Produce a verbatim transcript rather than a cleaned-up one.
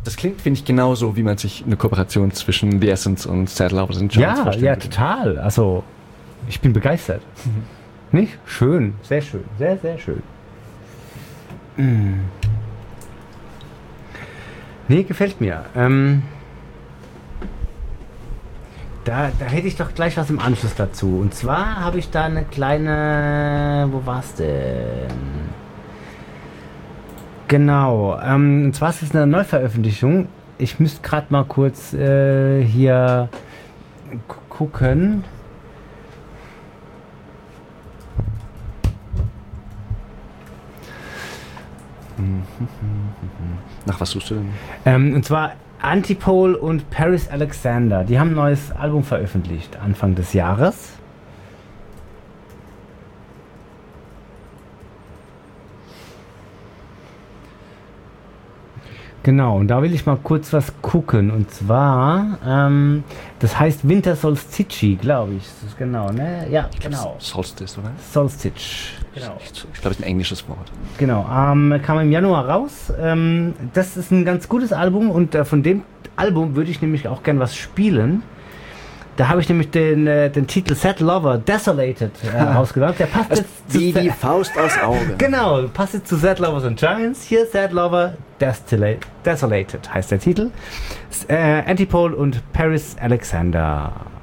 Das klingt, finde ich, genauso, wie man sich eine Kooperation zwischen The Essence und Sad Lovers and Giants Ja, vorstellen ja, würde. total. Also, ich bin begeistert. Mhm. Nicht? Schön, sehr schön, sehr, sehr schön. Mm. Nee, gefällt mir. Ähm, da, da hätte ich doch gleich was im Anschluss dazu. Und zwar habe ich da eine kleine... Wo war's denn? Genau. Ähm, und zwar ist es eine Neuveröffentlichung. Ich müsste gerade mal kurz äh, hier gu- gucken. Nach was suchst du denn? Ähm, und zwar Antipole und Paris Alexander. Die haben ein neues Album veröffentlicht Anfang des Jahres. Genau, und da will ich mal kurz was gucken. Und zwar, ähm, das heißt Winter Solstici, glaube ich. Das ist genau, ne? Ja, genau. Solstice, oder? Solstice. Genau. Ich, ich glaube, es ist ein englisches Wort. Genau, ähm, kam im Januar raus. Ähm, das ist ein ganz gutes Album und äh, von dem Album würde ich nämlich auch gern was spielen. Da habe ich nämlich den, äh, den Titel Sad Lover Desolated äh, rausgedacht. Der passt Also jetzt zu wie die Sa- Faust aufs Auge. Genau, passt jetzt zu Sad Lovers and Giants. Hier Sad Lover Destila- Desolated heißt der Titel. S- Äh, Antipole und Paris Alexander.